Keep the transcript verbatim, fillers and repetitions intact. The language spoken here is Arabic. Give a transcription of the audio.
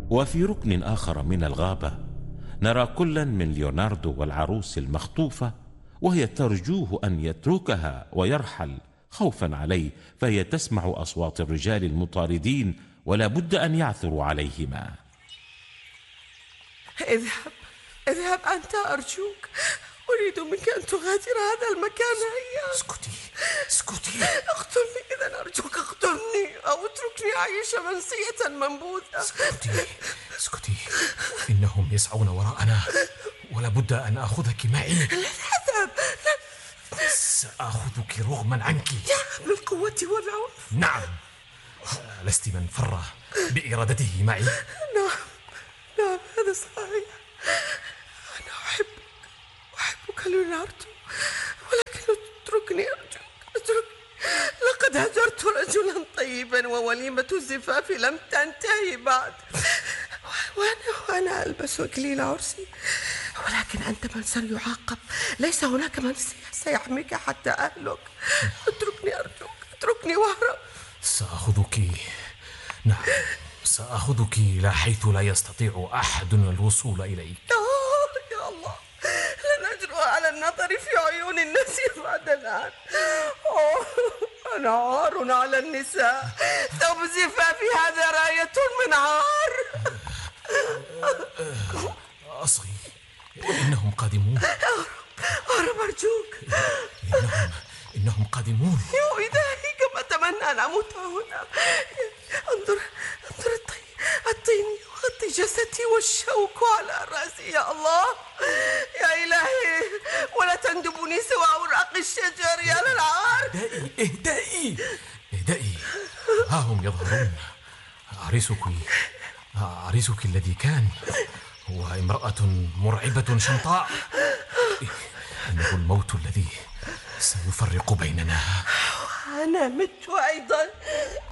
وفي ركن آخر من الغابة نرى كلا من ليوناردو والعروس المخطوفة وهي ترجوه أن يتركها ويرحل خوفا عليه، فهي تسمع أصوات الرجال المطاردين ولا بد أن يعثروا عليهما. اذهب اذهب أنت أرجوك، أريد منك أن تغادر هذا المكان هيا. اسكتي اسكتي. اقتلني إذا أرجوك، اقتلني أو اتركني أعيش منسية منبوذة. اسكتي اسكتي، إنهم يسعون وراءنا ولا بد أن أخذك معي. لا تذهب، لا. سأخذك رغما عنك. يا بالقوة والعنف. نعم، لست من فر بإرادته معي. نعم نعم هذا صحيح. أنا أحبك أحبك ليوناردو، ولكن اتركني أرجوك، اتركني. لقد هجرت رجلا طيبا ووليمة الزفاف لم تنتهي بعد، وأنا وأنا ألبس إكليل عرسي، ولكن أنت من سيعاقب، ليس هناك من سيحميك حتى أهلك. اتركني أرجوك، اتركني واهرب. سأخذك، نعم سأخذك إلى حيث لا يستطيع أحد الوصول إليك. آه يا الله، لن أجرؤ على النظر في عيون الناس بعد الآن. أوه، أنا عار على النساء، ثوب زفافي هذا راية من عار. أصغي، إنهم قادمون. أهرب أرجوك. إنهم إنهم قادمون. يا إلهي، كم أتمنى أن أموت هنا. انظر انظر الطين الطين يغطي جسدي والشوك على رأسي. يا الله يا إلهي، ولا تندبني سوى أوراق الشجر يا للعار. اهدئي اهدئي اهدئي، ها هم يظهرون. عريسك عريسك الذي كان هو امرأة مرعبة شمطاء. إنه الموت الذي سيفرق بيننا. أنا مت أيضا.